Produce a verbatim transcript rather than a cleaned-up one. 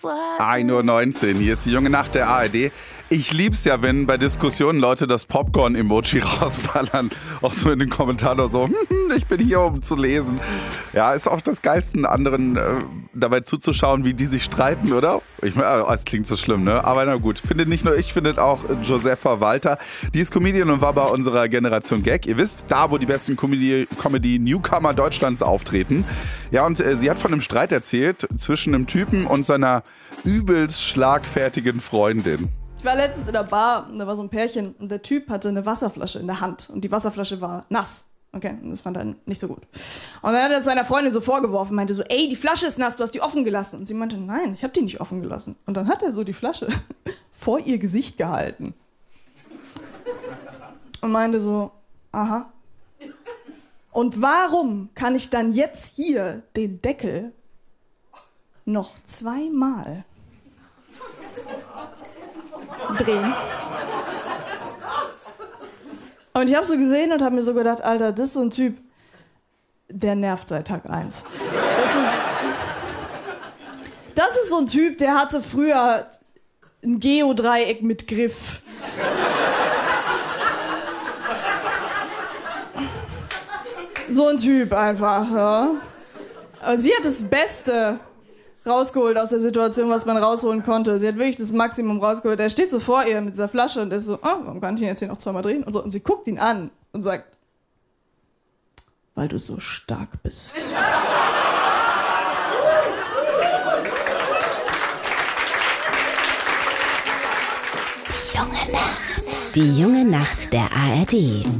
ein Uhr neunzehn, hier ist die junge Nacht der A R D. Ich lieb's ja, wenn bei Diskussionen Leute das Popcorn-Emoji rausballern. Auch so in den Kommentaren so, hm, ich bin hier, um zu lesen. Ja, ist auch das Geilste, anderen äh, dabei zuzuschauen, wie die sich streiten, oder? Ich meine, es klingt so schlimm, ne? Aber na gut, findet nicht nur ich, findet auch Josefa Walter. Die ist Comedian und war bei unserer Generation Gag. Ihr wisst, da, wo die besten Comedy-Newcomer Deutschlands auftreten. Ja, und äh, sie hat von einem Streit erzählt zwischen einem Typen und seiner übelst schlagfertigen Freundin. Ich war letztens in der Bar und da war so ein Pärchen und der Typ hatte eine Wasserflasche in der Hand und die Wasserflasche war nass. Okay, und das fand er nicht so gut. Und dann hat er es seiner Freundin so vorgeworfen, meinte so, ey, die Flasche ist nass, du hast die offen gelassen. Und sie meinte, nein, ich habe die nicht offen gelassen. Und dann hat er so die Flasche vor ihr Gesicht gehalten. Und meinte so, aha. Und warum kann ich dann jetzt hier den Deckel noch zweimal drehen? Und ich habe so gesehen und habe mir so gedacht, Alter, das ist so ein Typ, der nervt seit Tag eins. Das ist, das ist so ein Typ, der hatte früher ein Geodreieck mit Griff. So ein Typ einfach, ja. Aber sie hat das Beste rausgeholt aus der Situation, was man rausholen konnte. Sie hat wirklich das Maximum rausgeholt. Er steht so vor ihr mit dieser Flasche und ist so, oh, warum kann ich ihn jetzt hier noch zweimal drehen? Und, so. Und sie guckt ihn an und sagt, weil du so stark bist. Die junge Nacht. Die junge Nacht der A R D.